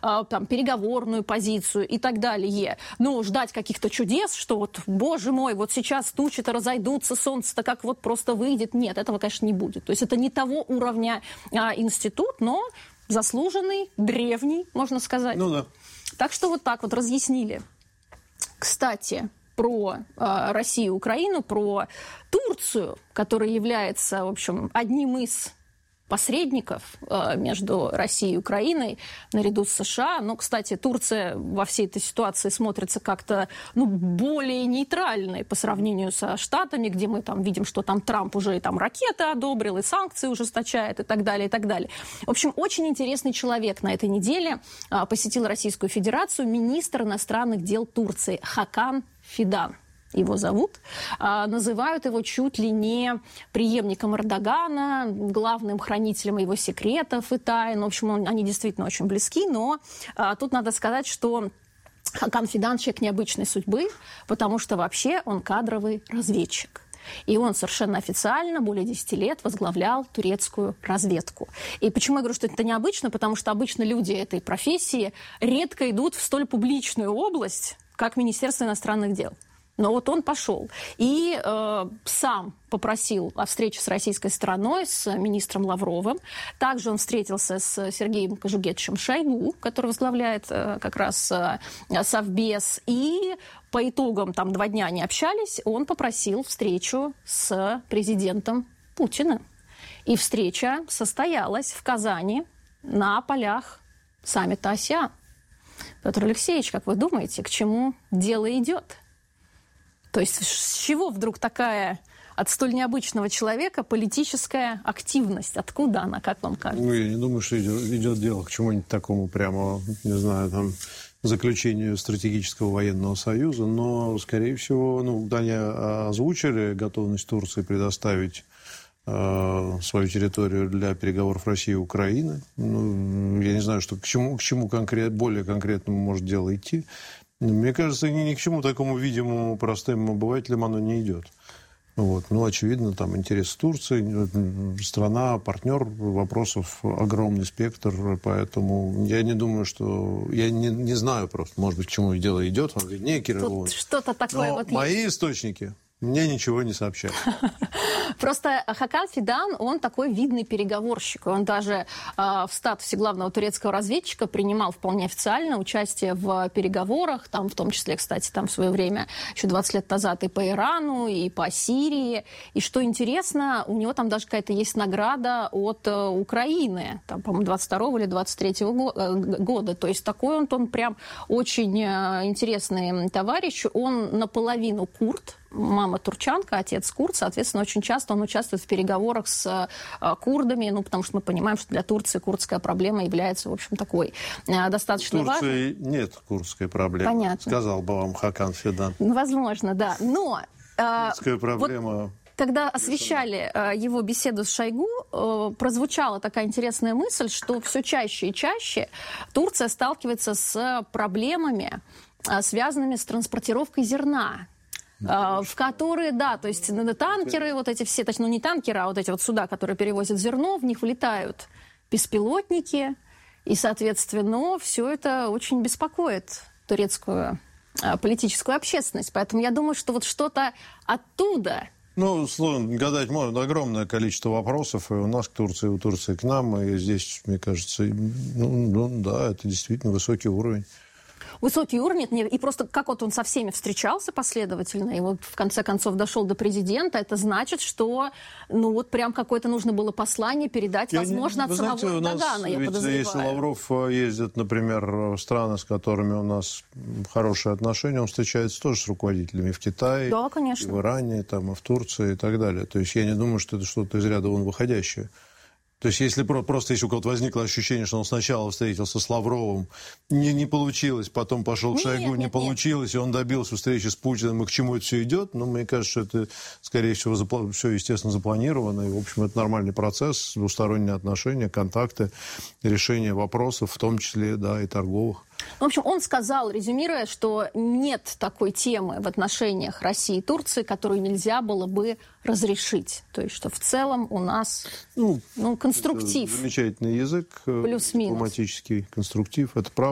там, переговорную позицию и так далее. Но ждать каких-то чудес, что вот, боже мой, вот сейчас тучи-то разойдутся, солнце-то как вот просто выйдет. Нет, этого, конечно, не будет. То есть это не того уровня институт, но заслуженный, древний, можно сказать. Ну да. Так что вот так вот разъяснили. Кстати, про Россию и Украину, про Турцию, которая является, в общем, одним из посредников между Россией и Украиной наряду с США. Но, кстати, Турция во всей этой ситуации смотрится как-то более нейтральной по сравнению со Штатами, где мы там видим, что там Трамп уже и там ракеты одобрил, и санкции ужесточает, и так далее, и так далее. В общем, очень интересный человек на этой неделе посетил Российскую Федерацию, министр иностранных дел Турции Хакан Фидан. Его зовут, называют его чуть ли не преемником Эрдогана, главным хранителем его секретов и тайн. В общем, они действительно очень близки, но тут надо сказать, что Хакан Фидан человек необычной судьбы, потому что вообще он кадровый разведчик. И он совершенно официально более 10 лет возглавлял турецкую разведку. И почему я говорю, что это необычно? Потому что обычно люди этой профессии редко идут в столь публичную область, как Министерство иностранных дел. Но вот он пошел и сам попросил о встрече с российской стороной, с министром Лавровым. Также он встретился с Сергеем Кожугетовичем Шойгу, который возглавляет как раз Совбез. И по итогам, там 2 дня они общались, он попросил встречу с президентом Путиным. И встреча состоялась в Казани на полях саммита АСЕАН. Петр Алексеевич, как вы думаете, к чему дело идет? То есть с чего вдруг такая от столь необычного человека политическая активность? Откуда она, как вам кажется? Ну, я не думаю, что идет дело к чему-нибудь такому прямо, не знаю, там, заключению стратегического военного союза, но, скорее всего, они озвучили готовность Турции предоставить свою территорию для переговоров России и Украины. Я не знаю, что, к чему более конкретному может дело идти. Мне кажется, ни к чему такому видимому простым обывателям оно не идет. Очевидно, там интерес Турции, страна, партнер, вопросов огромный спектр, поэтому я не думаю, что... Я не знаю просто, может быть, к чему дело идет. Он говорит, не, Кирилл, что-то такое вот мои источники мне ничего не сообщают. Просто Хакан Фидан, он такой видный переговорщик. Он даже в статусе главного турецкого разведчика принимал вполне официально участие в переговорах, там, в том числе, кстати, там в свое время, еще 20 лет назад, и по Ирану, и по Сирии. И что интересно, у него там даже какая-то есть награда от Украины, там, по-моему, 22 или 23 года. То есть такой он прям очень интересный товарищ. Он наполовину курд, мама турчанка, отец курд, соответственно, очень часто он участвует в переговорах с курдами, потому что мы понимаем, что для Турции курдская проблема является, в общем, такой достаточно важной. В Турции нет курдской проблемы. Понятно. Сказал бы вам Хакан Фидан. Возможно, да. Но курдская проблема... Когда освещали его беседу с Шойгу, прозвучала такая интересная мысль, что все чаще и чаще Турция сталкивается с проблемами, связанными с транспортировкой зерна. В которые, да, то есть танкеры, вот эти все, точнее, не танкеры, а вот эти вот суда, которые перевозят зерно, в них влетают беспилотники, и, соответственно, все это очень беспокоит турецкую политическую общественность. Поэтому я думаю, что вот что-то оттуда... гадать можно. Огромное количество вопросов и у нас к Турции, и у Турции к нам. И здесь, мне кажется, да, это действительно высокий уровень. Высокий уровень, и просто как вот он со всеми встречался последовательно, и вот в конце концов дошел до президента, это значит, что прям какое-то нужно было послание передать, возможно, от самого Эрдогана, я подозреваю. Если Лавров ездит, например, в страны, с которыми у нас хорошие отношения, он встречается тоже с руководителями в Китае, да, конечно, и в Иране, и в Турции и так далее. То есть я не думаю, что это что-то из ряда вон выходящее. То есть, если просто у кого-то возникло ощущение, что он сначала встретился с Лавровым, не получилось, потом пошел к Шойгу, не получилось, и он добился встречи с Путиным, и к чему это все идет, мне кажется, что это, скорее всего, все, естественно, запланировано, и, в общем, это нормальный процесс, двусторонние отношения, контакты, решение вопросов, в том числе, да, и торговых. В общем, он сказал, резюмируя, что нет такой темы в отношениях России и Турции, которую нельзя было бы разрешить. То есть, что в целом у нас конструктив. Замечательный язык, плюс-минус. дипломатический конструктив. Это правда.